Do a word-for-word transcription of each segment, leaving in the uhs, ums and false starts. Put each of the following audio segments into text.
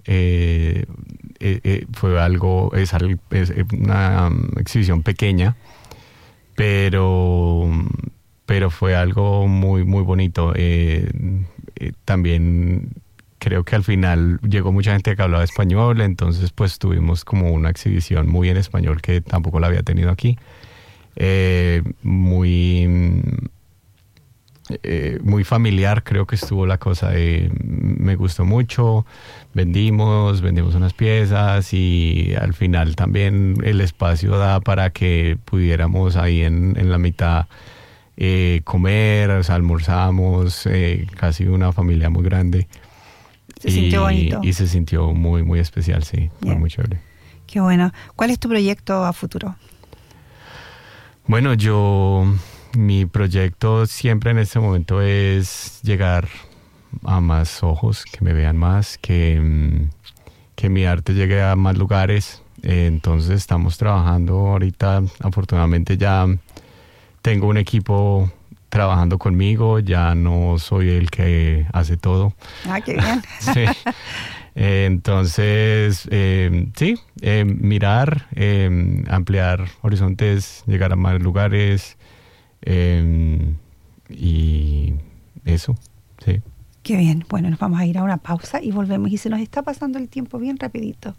Eh, eh, eh, fue algo, es, al- es una um, exhibición pequeña, pero, pero fue algo muy, muy bonito. Eh, eh, también creo que al final llegó mucha gente que hablaba español, entonces pues tuvimos como una exhibición muy en español que tampoco la había tenido aquí. Eh, muy, eh, muy familiar creo que estuvo la cosa. Eh, me gustó mucho, vendimos, vendimos unas piezas y al final también el espacio da para que pudiéramos ahí en, en la mitad eh, comer, o sea, almorzamos, eh, casi una familia muy grande. Se sintió bonito. Y se sintió muy, muy especial, sí, fue Bien. muy chévere. Qué bueno. ¿Cuál es tu proyecto a futuro? Bueno, yo, mi proyecto siempre en este momento es llegar a más ojos, que me vean más, que, mm, que mi arte llegue a más lugares. Eh, entonces estamos trabajando ahorita, afortunadamente ya tengo un equipo trabajando conmigo, ya no soy el que hace todo. Ah, qué bien. Sí. Eh, entonces, eh, sí, eh, mirar, eh, ampliar horizontes, llegar a más lugares eh, y eso, sí. Qué bien. Bueno, nos vamos a ir a una pausa y volvemos. Y se nos está pasando el tiempo bien rapidito.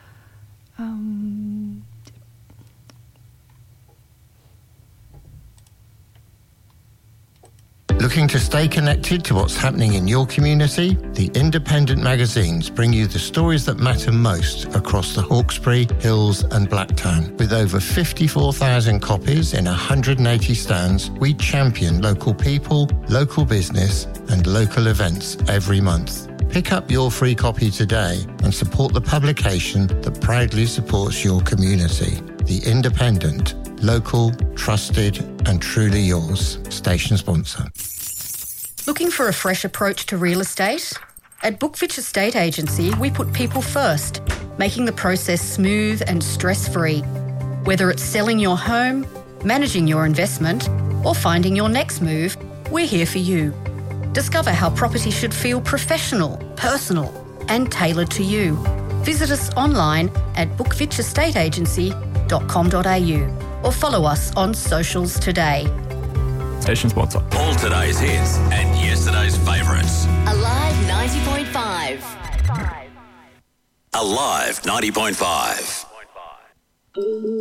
Um, Looking to stay connected to what's happening in your community? The independent magazines bring you the stories that matter most across the Hawkesbury, Hills and Blacktown. With over fifty-four thousand copies in one hundred eighty stands, we champion local people, local business and local events every month. Pick up your free copy today and support the publication that proudly supports your community. The Independent, local, trusted and truly yours. Station sponsor. Looking for a fresh approach to real estate? At Bookfitch Estate Agency, we put people first, making the process smooth and stress-free. Whether it's selling your home, managing your investment, or finding your next move, we're here for you. Discover how property should feel professional, personal, and tailored to you. Visit us online at bookfitch estate agency dot com dot a u or follow us on socials today. Station sponsor. All today's hits and yesterday's favourites. Alive ninety point five. Alive ninety point five.